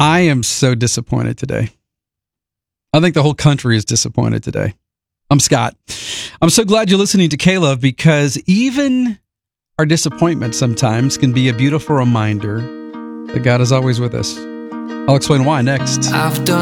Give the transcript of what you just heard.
I am so disappointed today. I think the whole country is disappointed today. I'm Scott. I'm so glad you're listening to K-Love, because even our disappointment sometimes can be a beautiful reminder that God is always with us. I'll explain why next. I've done